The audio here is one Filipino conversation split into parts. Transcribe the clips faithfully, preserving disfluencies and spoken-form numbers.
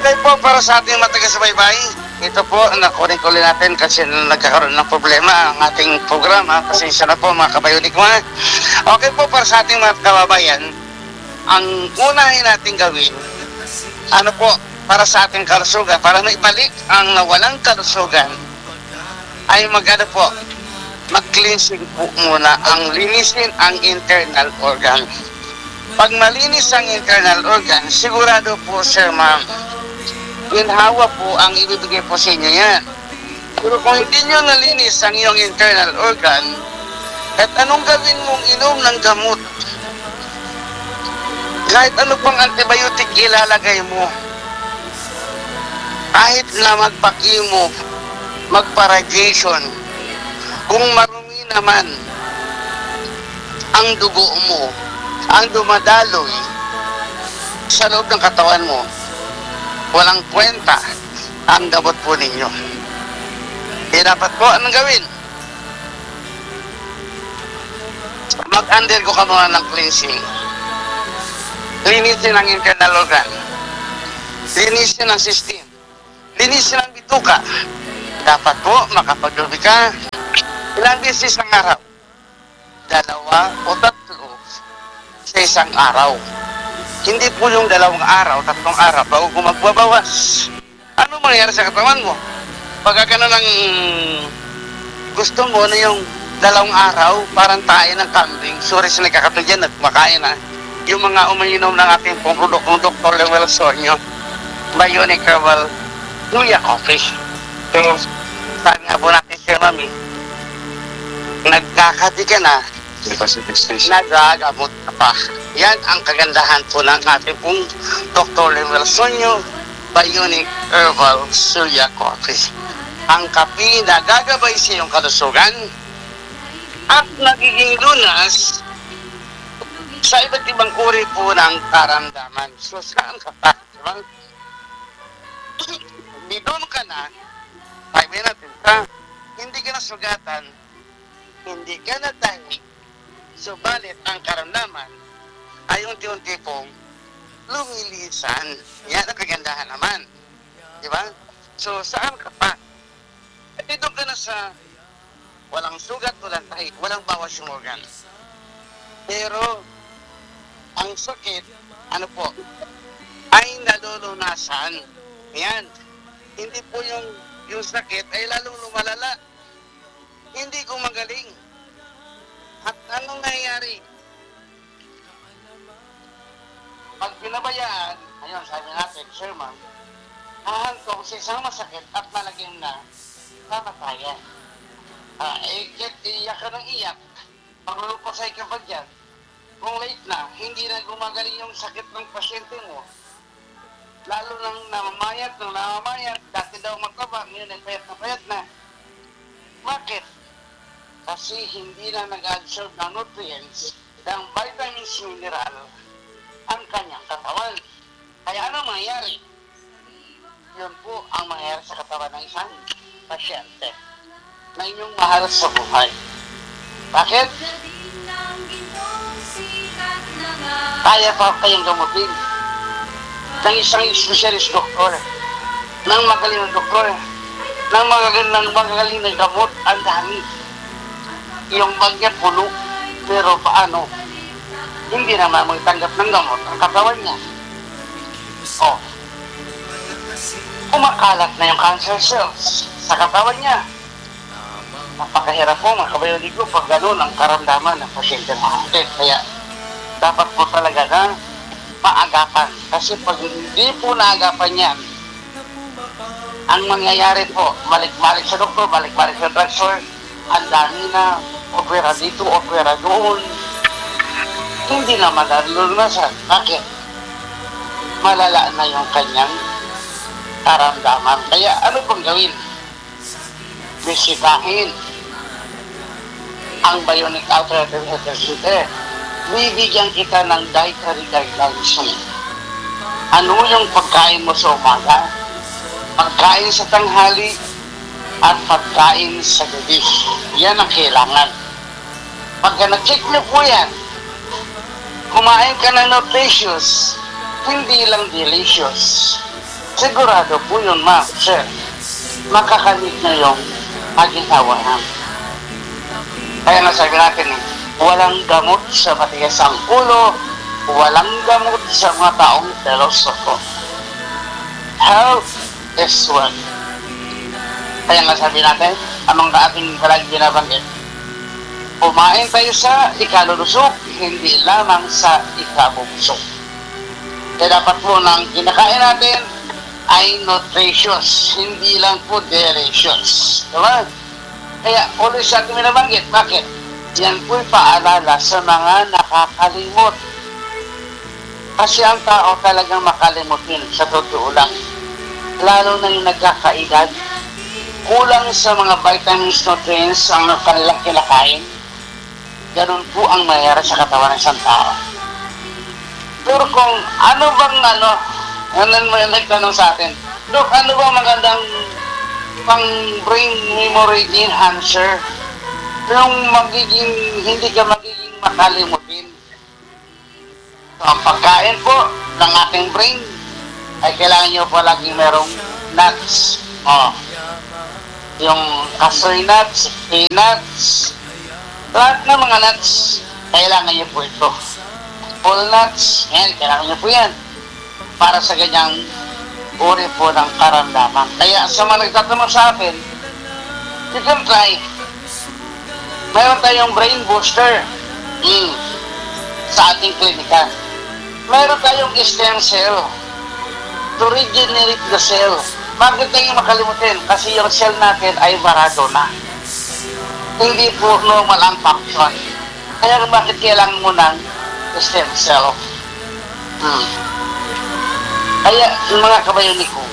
Okay po, para sa ating mataga-subaybay, ito po, nakunin ko ulit natin kasi nagkakaroon ng problema ang ating programa. Pasensya na po mga kabayonik mo. Okay po, para sa ating mga kababayan, ang unahin natin gawin, ano po, para sa ating kalusugan, para maibalik ang nawalang kalusugan, ay mag-ano po, mag-cleansing po muna, ang linisin ang internal organ. Pag malinis ang internal organ, sigurado po, sir, ma'am, ginhawa po ang ibibigay po sa inyo yan. Pero kung hindi nyo nalinis ang iyong internal organ, at anong gawin mong inom ng gamot, kahit ano pang antibiotic ilalagay mo, kahit na magpa-chemo, magpa-radiation, kung marumi naman ang dugo mo, ang dumadaloy sa loob ng katawan mo, walang kwenta ang gamot po ninyo. E dapat po, anong gawin? Mag-undergo ka muna ng cleansing. Linisin ang internal organ. Linisin ang system. Linisin ang bituka. Dapat po, makapaglubi ka ilang beses ang araw. Dalawa o tatlo sa isang araw. Hindi po yung dalawang araw, tatlong araw, bago kung magbabawas. Ano mangyayari sa katawan mo? Pagka gano'n ang gusto mo na yung dalawang araw, parang tayo ng kambing. Sorry sa nagkakatod dyan, nagmakain na. Yung mga umiinom ng ating pong produktong Doctor Lewel Sonyo, Bionic Herbal Julia Coffee. So, sabi nga po natin siya, mami, nagkakati ka na, nagagamot ka pa. Yan ang kagandahan po ng ating pong Doctor Lewel Sonyo Bionic Herbal Julia Coffee. Ang kape na gagabay sa iyong kalusugan at nagiging lunas sa iba't ibang uri po ng karamdaman. So saan ka pa? Diba? Bidon ka na, sabi natin ka, hindi ka na sugatan, hindi ka na tahik, subalit ang karamdaman ay unti-unti pong lumilisan. Yan ang kagandahan naman. Diba? So, saan ka pa? At dito ka na sa walang sugat, walang tahik, walang bawas yung organ. Pero, ang sakit, ano po, ay nalulunasan. Yan. Hindi po yung, yung sakit ay lalong lumalala. Hindi ko magaling. At anong nangyayari? Pag pinabayaan, ayun, sabi natin, sir, ma'am, hahantong sa isang masakit at malagim na kamatayan. Ah, eh, iyak ka ng iyak. Paglulupasay ka pa dyan. Kung late na, hindi na gumagaling yung sakit ng pasyente mo. Lalo nang namamayat, nang namamayat, dati daw magkaba, ngayon ay payat na payat na. Bakit? Kasi hindi na nag-absorb ng nutrients, ng vitamins, mineral, ang kanyang katawan. Kaya ano mangyayari? Yun po ang mangyayari sa katawan ng isang pasyente na inyong mahal sa buhay. Bakit? Kaya pa kayang gamutin ng isang specialist doktor, ng magaling na doktor, ng magagaling, ng magagaling na gamot. Ang dami. Yung bagya puno, pero paano? Hindi naman magtanggap ng gamot ang katawan niya. O, kumakalat na yung cancer cells sa katawan niya. Napakahirap po mga kabayonig ko pag gano'n ang karamdaman ng pasyente natin. Kaya dapat po talaga na maagapan. Kasi pag hindi po naagapan yan, ang mangyayari po, balik-balik sa doktor, balik-balik sa drugstore, ang dami na opera dito, opera doon. Hindi na madalulunasan. Bakit? Malala na yung kanyang karamdaman. Kaya ano pong gawin? Bisitahin ang Bionic Alternative Health Center. Bibigyan kita ng dietary guidelines. Ano yung pagkain mo sa umaga, pagkain sa tanghali, at pagkain sa gabi. Yan ang kailangan. Pagka na-check nyo po yan, kumain ka ng nutritious, hindi lang delicious. sigurado po yun, ma'am, sir. Makakamit na yung kaginhawahan. Kaya nga sabi natin, eh, walang gamot sa matigas ang ulo, walang gamot sa mga taong filosofo. Health is wealth. Kaya nga sabi natin, anong ating palagi binabanggit? Kumain tayo sa ikalulusog, hindi lamang sa ikabubusog. Kaya dapat po ng kinakain natin ay nutritious, hindi lang po delicious. Diba? Kaya always natin binabanggit. Bakit? Yan po'y paalala sa mga nakakalimot. Kasi ang tao talagang makalimutin sa totoo lang. Lalo na yung nagkakaedad. Kulang sa mga vitamins, nutrients ang kanilang kinakain. Ganun po ang mayroon sa katawan ng isang tao. Pero kung ano bang ano, ano mo yung nagtanong sa atin, Dok, ano bang magandang pang brain memory enhancer? Yung magiging, hindi ka magiging makalimutin. So, ang pagkain po ng ating brain ay kailangan nyo po laging merong nuts. Oh. Yung cashew nuts, peanuts, lahat ng mga nuts, kailangan nyo po ito. Walnuts, yan, kailangan nyo po yan. Para sa ganyang uri po ng karamdaman. Kaya sa mga nagtatanong sa atin, you can try. Mayroon tayong brain booster mm, sa ating klinika. Mayroon tayong stem cell to regenerate the cell. Bakit tayo makalimutin? Kasi yung cell natin ay barado na. Hindi po normal ang function. Kaya bakit kailangan mo ng stem cell? Hmm. Kaya yung mga kabayonik ko,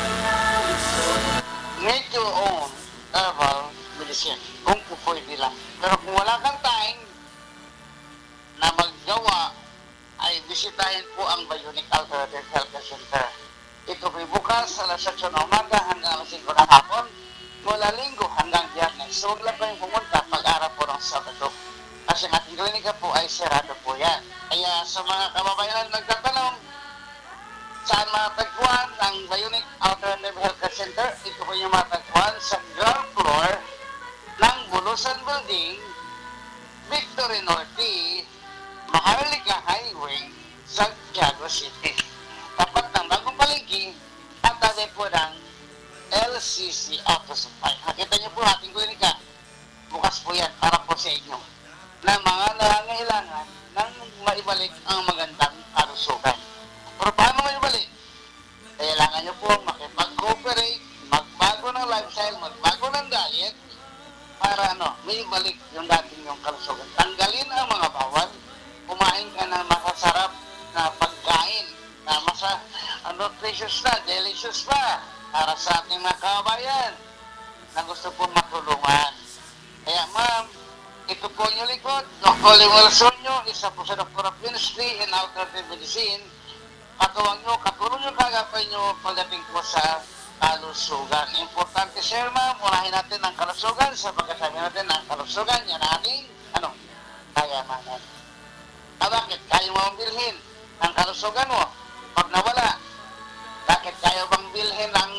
make your own herbal medicine kung pupwede lang. Pero kung wala kang time na maggawa, ay bisitahin po ang Bionic Alternative Health Center. Ito po bukas sa alas eight ng umaga hanggang alas five ng hapon, mula linggo hanggang biyernes. So huwag lang kayong pumunta pag-araw po ng Sabado. Kasi ang ating klinika po ay sarado po yan. Kaya sa mga kababayan na nagtatanong, saan matagpuan ang Bionic Alternative Health Center? Ito po yung matagpuan sa ground floor ng Bulusan Building, Victory Norte, Maharlika Highway, Santiago City. Tapat ng bagong palengke at tabi po ng L C C Auto Supply. Nakita niyo po ating klinika. Bukas po yan para po sa inyo na mga nangangailangan ng maibalik ang magandang kalusugan. Pero paano maibalik? Kailangan nyo po makipag-cooperate, magbago ng lifestyle, magbago ng diet para ano, maibalik yung dating yung kalusugan. Tanggalin ang mga bawal, kumain ka ng masasarap na pagkain na masa, ano, nutritious na, delicious pa para sa ating mga kabayan na gusto pong matulungan. Kaya ma'am, ito po yung likod, Doctor Lemuel Sonyo, isa po sa Doctor of Ministry in Alternative Medicine. Katuwang nyo, katulong nyo kagapay nyo pagdating po sa kalusugan. Importante, sir, ma'am, unahin natin ang kalusugan sa pagkasabi natin ang kalusugan. Yan ang ating, ano, kayamanan. Ah, bakit? Kaya mo bang bilhin ang kalusugan mo? Pag nawala, bakit kaya bang bilhin ang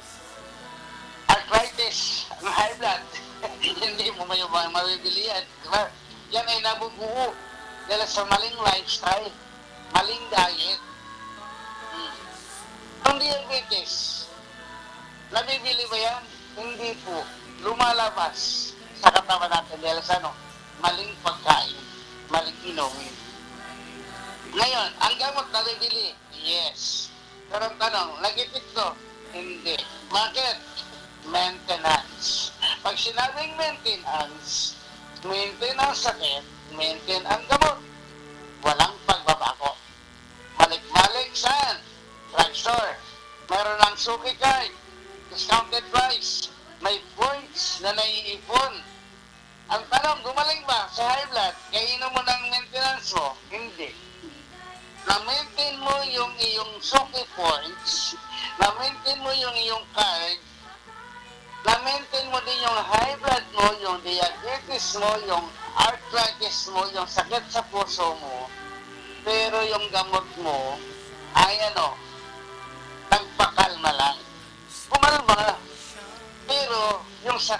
arthritis, ang high blood? Hindi mo may mabibili yan. Diba? Yan ay nabubuo dahil sa maling lifestyle, maling diet. Hmm. Ang diabetes, nabibili ba yan? Hindi po. Lumalabas sa katawan natin dahil sa ano, maling pagkain, maling inumin. Ngayon, ang gamot nabibili, yes. Pero ang tanong, nagipit to? Hindi. Bakit? Maintenance. Pag sinabing maintenance, maintain ang sakit, maintain ang gamot. Walang pagbabago. Balik-balik saan? Drugstore. Meron ng suki card, discounted price, may points na naiipon. Ang tanong, gumaling ba sa high blood? Kainom mo ng maintenance mo? Hindi. Na-maintain mo yung iyong suki points, na-maintain mo yung iyong card, na-maintain mo din yung high blood mo, yung diabetes mo, yung arthritis mo, yung sakit sa puso mo, pero yung gamot mo ay ano, nagpakalma.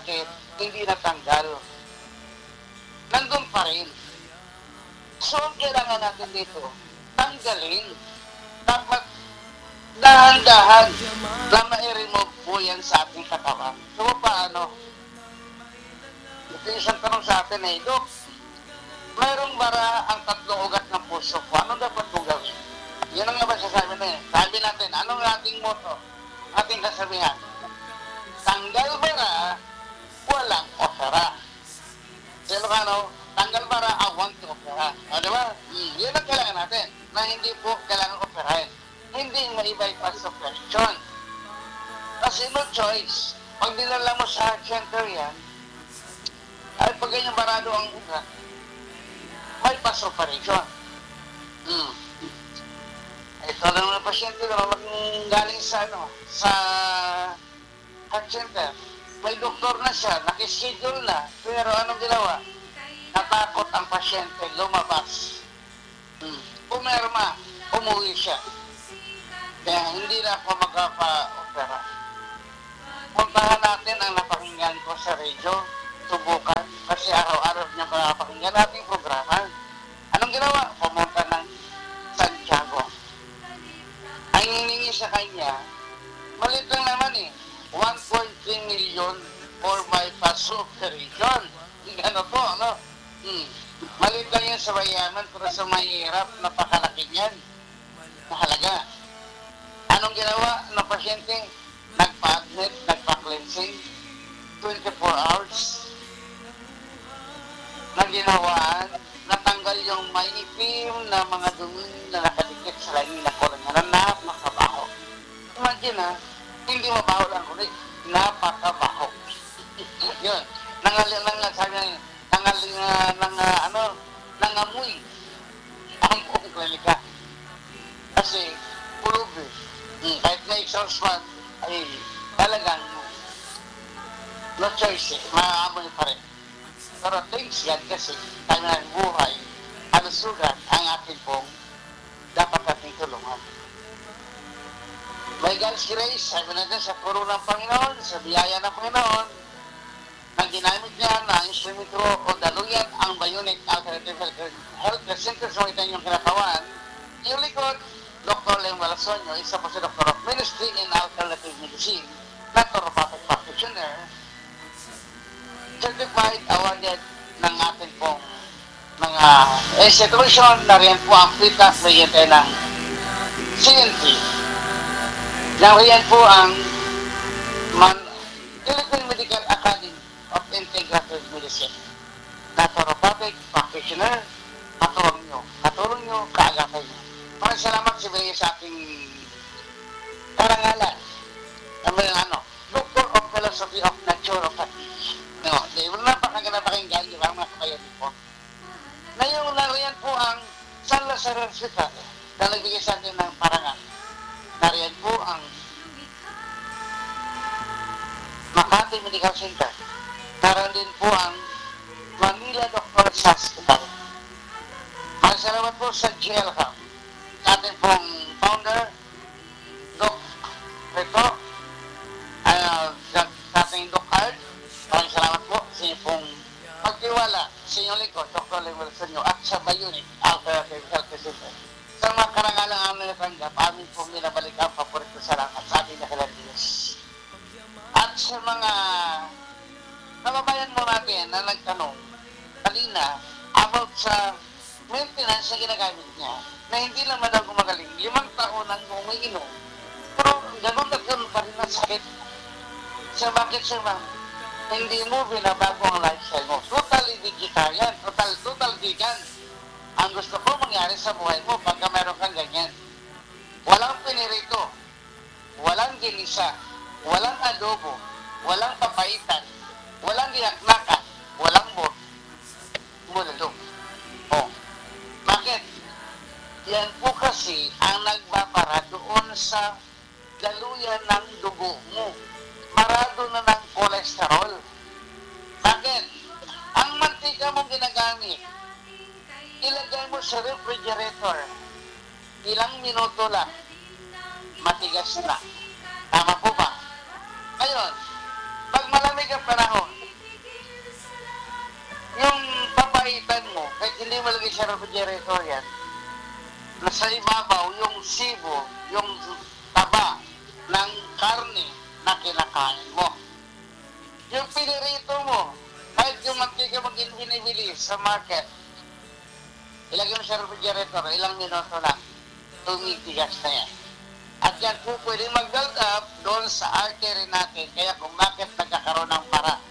sakit, hindi natanggal. Nandun pa rin. So, ang kailangan natin dito, tanggalin. Dapat dahan-dahan na ma-remove po yan sa ating katawan. So, paano? Ito yung isang tanong sa atin eh, Dok, mayroong bara ang tatlong ugat ng puso ko. Ano dapat po gawin? Yan ang nga ba sasabi na eh. Sabi natin, anong ating motto? Ating kasabihan? Tanggal bara, walang opera. Sa Ilocano, tanggal bara, awang opera. O, di ba? Hmm, yun ang kailangan natin, na hindi po kailangan operahin. Hindi ma-bypass sa question. Kasi no choice. Pag dinala mo sa heart center yan, ay pag ganyan barado ang ugat, bypass operation. Hmm. Ito lang ng pasyente na galing sa ano, sa heart center. May doktor na siya, nakischedule na, pero anong ginawa? Natakot ang pasyente, lumabas. Hmm. Pumerma, umuwi siya. Kaya hindi na ako magpapa-opera. Puntahan natin ang napakinggan ko sa radio, subukan, kasi araw-araw niya napakinggan nating programa. Anong ginawa? Pumunta ng Santiago. Ang hiningi sa kanya, malit lang naman eh, one point three million for bypass operation. Gano po, ano? Hmm. Malit lang yan sa mayaman, pero sa mahirap, napakalaki niyan. Mahalaga. Anong ginawa ng pasyente? Nagpa-admit, nagpa-cleansing, twenty-four hours. Na ginawaan, natanggal yung may itim na mga dumi na nakadikit sa langin na koron na napakabaho. Imagine ha, hindi mabaho lang ulit, napakabaho. Yun, nangal, nangal, sabi nga, nangal, nang, ano, nangamoy ang buong klinika. Kasi, pulubi. Hmm, kahit may exhaust fan, ay talagang no choice eh, maaamoy pa rin. Pero thanks God kasi tayo ng buhay, halusugan ang ating pong dapat nating tulungan. By God's grace, sabi natin sa puro ng Panginoon, sa biyaya ng Panginoon, nang ginamit niya na instrumento o daluyan ang Bionic Alternative Health Center sa mga inyong kinatawan, yung likod, Doctor Leng Malasonyo, isa po si Doctor of Ministry in Alternative Medicine, naturopathic practitioner, certified, awarded ng ating pong mga institution na rin po ang P I T A kliyente ng C N T. Yan rin po ang Man Philippine Medical Academy of Integrative Medicine. Naturopathic practitioner, katulong nyo, katulong nyo, kaagapay nyo. Maraming salamat si Bea sa aking karangalan. Ano yung ano, Doctor of Philosophy of Naturopathy. No, di ba napakaganda pakinggan, di ba, mga kabayan po? Na yung nariyan po ang San Lazaro Hospital na nagbigay sa atin ng parangal. Nariyan po ang Makati Medical Center. Nariyan din po ang Manila Doctors Hospital. Maraming salamat po sa G L H A M. Sa ating pong founder, Doc Reto, uh, sa ating Doc Art. Maraming salamat po sa inyong pong pagtiwala sa inyong lingkod, Doctor Lemuel Sanyo, at sa Bionic Alternative Health Center. Sa mga karangalang amin natanggap, amin pong minabalik ang paborito salamat sa ating nakilang Diyos. At sa mga kababayan mo natin na nagtanong kanina about sa maintenance na ginagamit niya, na hindi naman daw gumagaling, limang taon nang umiinom, pero ganun na ganun pa rin ang sakit. Sa bakit siya ma'am? Hindi mo binabago ang lifestyle mo. Totally vegetarian, total, total vegan. Ang gusto ko mangyari sa buhay mo pagka meron kang ganyan. Walang pinirito, walang ginisa, walang adobo, walang papaitan, walang dinaknakan, walang bot. Mulalo. Oh. Bakit? Yan po kasi ang nagbabara doon sa daluyan ng dugo mo. Marado na ng kolesterol. Bakit? Ang mantika mong ginagamit, ilagay mo sa refrigerator. Ilang minuto lang, matigas na. Tama po ba? Ngayon, pag malamig ang panahon, hindi mo lagay sa refrigerator yan, nasa ibabaw yung sibo, yung taba ng karne na kinakain mo. Yung pinirito mo, kahit yung mantika mo binibili sa market, ilagay mo sa refrigerator, ilang minuto lang, tumitigas na yan. At yan po pwede mag-build up doon sa artery natin, kaya kung bakit nagkakaroon ng para.